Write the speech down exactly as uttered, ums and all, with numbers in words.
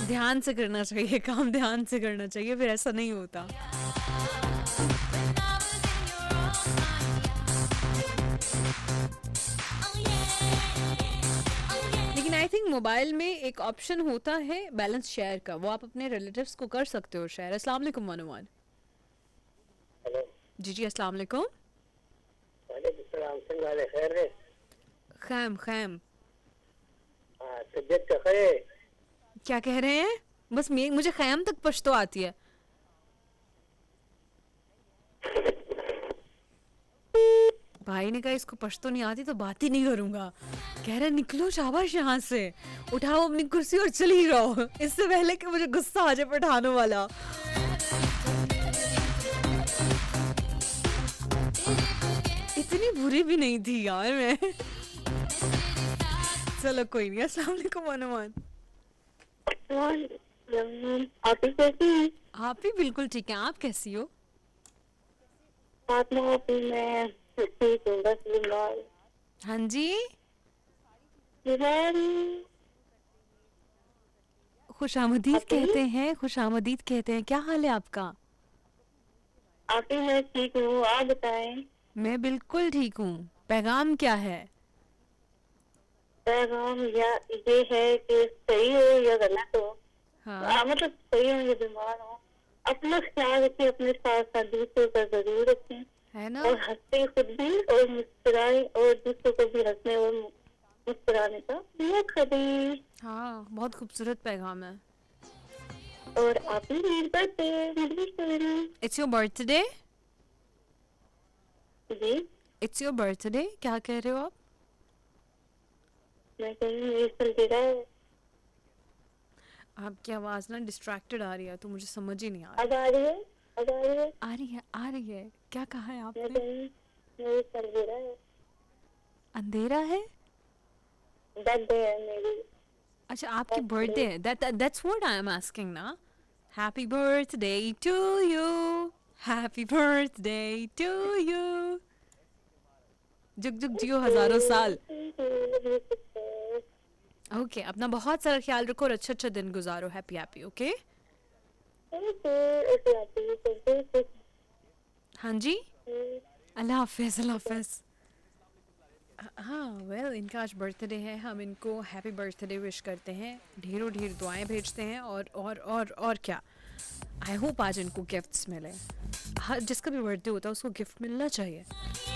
ध्यान से करना चाहिए काम, ध्यान से करना चाहिए, फिर ऐसा नहीं होता। लेकिन आई थिंक मोबाइल में एक ऑप्शन होता है बैलेंस शेयर का, वो आप अपने रिलेटिव्स को कर सकते हो शेयर। अस्सलाम वालेकुम मनोमान। हेलो जी जी अस्सलाम वालेकुम। वालेकुम सलाम, संगाले खैर है? खैम खैम। हाँ, तबीयत का खैर है? क्या कह रहे हैं? बस मे- मुझे खैम तक पश्तो आती है। भाई ने कहा इसको पश्तो नहीं आती तो बात ही नहीं करूंगा। कह रहे निकलो शाबाश यहाँ से, उठाओ अपनी कुर्सी और चली रहो, इससे पहले कि मुझे गुस्सा आ जाए पठानों वाला। इतनी बुरी भी नहीं थी यार मैं। चलो कोई नहीं। अस्सलाम वालेकुम अनुमान। आप ही कैसी हैं? आप भी बिल्कुल ठीक है, आप कैसी हो? आप लोग मैं ठीक हूँ, बस बीमार हाँ जी। बीमार खुशामदीद आप ही कहते हैं, खुशामदीद कहते हैं। क्या हाल है आपका? आप ही मैं ठीक हूँ, आप बताएं। मैं बिल्कुल ठीक हूँ। पैगाम क्या है? पैगाम या ये है कि सही हो या गलत हो, हाँ आ, मतलब सही हो या बीमार हो, अपना ख्याल रखें, अपने साथ साथ दूसरों का जरूर रखें, है ना। और हंसते खुद भी और मुस्कुराए और दूसरों को भी हंसने और मुस्कुराने का मौका करें। हाँ बहुत खूबसूरत पैगाम है। और आप ही मेरे birthday it's your birthday. Ji, it's your birthday, क्या कह रहे हो आप? मैं कह रही हूँ ये चल रहा है। आपकी आवाज ना डिस्ट्रैक्टेड आ रही है तो मुझे समझ ही नहीं आ रहा। अब आ रही है, अब आ रही है। आ रही है आ रही है। क्या कहा है मैं आपने? कह रही हूँ ये चल रहा है, अंधेरा है। बर्थडे है मेरी। अच्छा आपकी बर्थडे है। That that's what I am asking ना। Happy birthday to you, happy birthday to you. जुग जुग जियो हजारों साल। ओके okay, अपना बहुत सारा ख्याल रखो और अच्छा अच्छा दिन गुजारो। Happy happy. ओके हाँ जी। अल्लाह हाफिज अल्लाह हाफिज। हाँ वेल इनका आज बर्थडे है, हम इनको हैप्पी बर्थडे विश करते हैं, ढेरों ढेर दुआएं भेजते हैं और और और और क्या। आई होप आज इनको गिफ्ट्स मिले। हर जिसका भी बर्थडे होता है उसको गिफ्ट मिलना चाहिए।